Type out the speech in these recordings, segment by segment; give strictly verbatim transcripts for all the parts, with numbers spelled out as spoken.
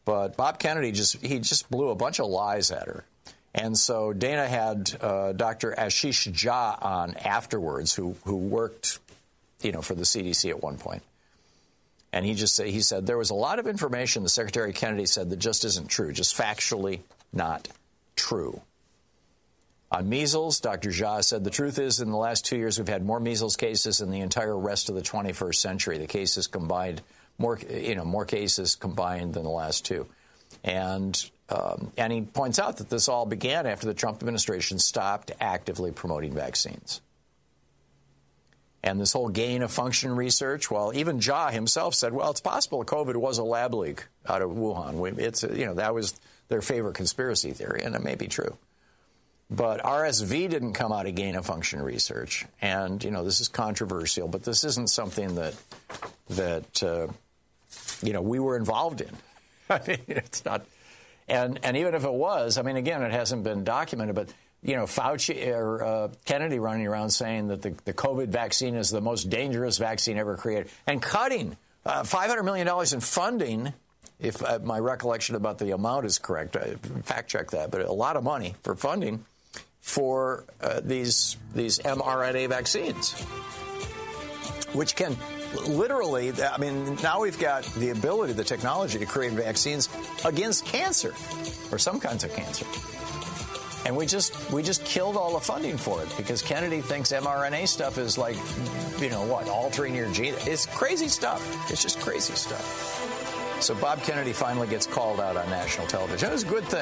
But Bob Kennedy just he just blew a bunch of lies at her. And so Dana had uh, Doctor Ashish Jha on afterwards, who who worked, you know, for the C D C at one point. And he just said, he said there was a lot of information the Secretary Kennedy said that just isn't true, just factually not true. On measles, Doctor Jha said the truth is in the last two years we've had more measles cases in the entire rest of the twenty-first century. The cases combined, more you know, more cases combined than the last two. And um, and he points out that this all began after the Trump administration stopped actively promoting vaccines. And this whole gain of function research, well, even Jha himself said, well, it's possible COVID was a lab leak out of Wuhan. It's, you know, that was their favorite conspiracy theory, and it may be true. But R S V didn't come out of gain of function research. And, you know, this is controversial, but this isn't something that, that uh, you know, we were involved in. I mean, it's not. And, and even if it was, I mean, again, it hasn't been documented, but, you know, Fauci or uh, Kennedy running around saying that the, the COVID vaccine is the most dangerous vaccine ever created and cutting uh, five hundred million dollars in funding, if uh, my recollection about the amount is correct. I fact check that, but a lot of money for funding for uh, these these mRNA vaccines, which can literally, I mean, now we've got the ability, the technology to create vaccines against cancer, or some kinds of cancer. And we just we just killed all the funding for it because Kennedy thinks mRNA stuff is like, you know what, altering your gene. It's crazy stuff. It's just crazy stuff. So Bob Kennedy finally gets called out on national television. It was a good thing.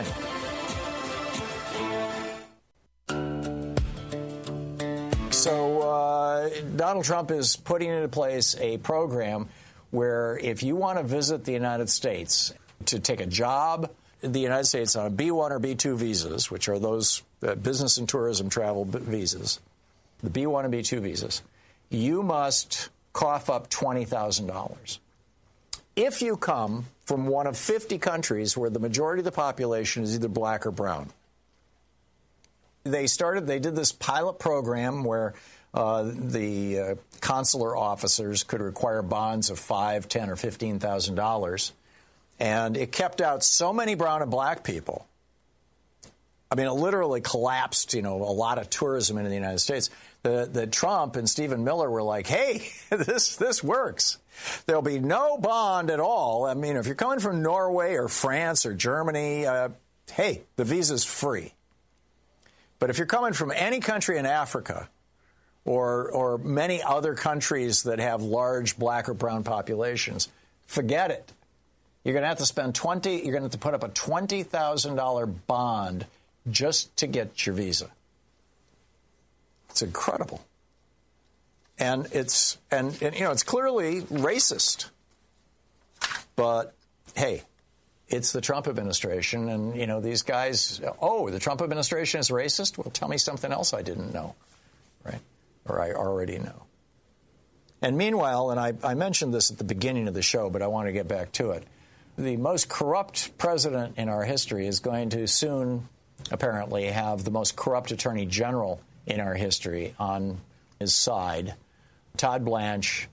So uh, Donald Trump is putting into place a program where if you want to visit the United States to take a job in the United States on a B one or B two visas, which are those uh, business and tourism travel visas, the B one and B two visas, you must cough up twenty thousand dollars. If you come from one of fifty countries where the majority of the population is either black or brown. They started, they did this pilot program where uh, the uh, consular officers could require bonds of five, ten, or fifteen thousand dollars, and it kept out so many brown and black people. I mean, it literally collapsed, you know, a lot of tourism into the United States. The, the Trump and Stephen Miller were like, hey, this this works. There'll be no bond at all. I mean, if you're coming from Norway or France or Germany, uh, hey, the visa's free. But if you're coming from any country in Africa or or many other countries that have large black or brown populations, forget it. You're going to have to spend twenty. You're going to have to put up a twenty thousand dollars bond just to get your visa. It's incredible, and it's and, and you know it's clearly racist. But hey. It's the Trump administration, and, you know, these guys, oh, the Trump administration is racist? Well, tell me something else I didn't know, right? Or I already know. And meanwhile, and I, I mentioned this at the beginning of the show, but I want to get back to it, the most corrupt president in our history is going to soon, apparently, have the most corrupt attorney general in our history on his side. Todd Blanche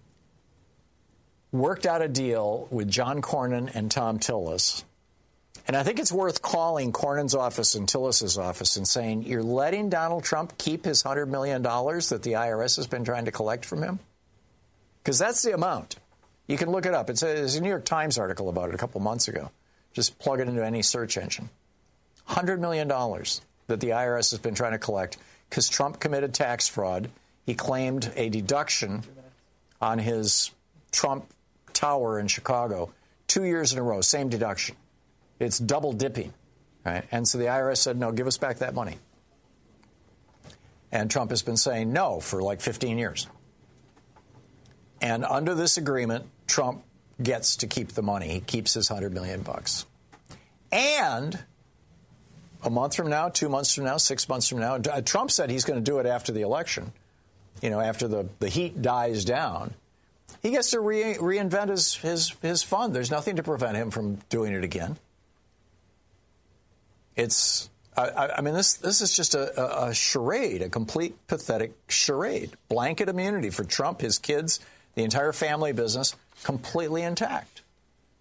worked out a deal with John Cornyn and Tom Tillis. And I think it's worth calling Cornyn's office and Tillis's office and saying, you're letting Donald Trump keep his one hundred million dollars that the I R S has been trying to collect from him? Because that's the amount. You can look it up. It's a, it's a New York Times article about it a couple months ago. Just plug it into any search engine. one hundred million dollars that the I R S has been trying to collect because Trump committed tax fraud. He claimed a deduction on his Trump Tower in Chicago two years in a row, same deduction. It's double dipping, right? And so the I R S said, no, give us back that money. And Trump has been saying no for like fifteen years. And under this agreement, Trump gets to keep the money. He keeps his one hundred million bucks. And a month from now, two months from now, six months from now, Trump said he's going to do it after the election, you know, after the, the heat dies down. He gets to re- reinvent his, his, his fund. There's nothing to prevent him from doing it again. It's, I, I mean, this this is just a, a, a charade, a complete pathetic charade. Blanket immunity for Trump, his kids, the entire family business, completely intact.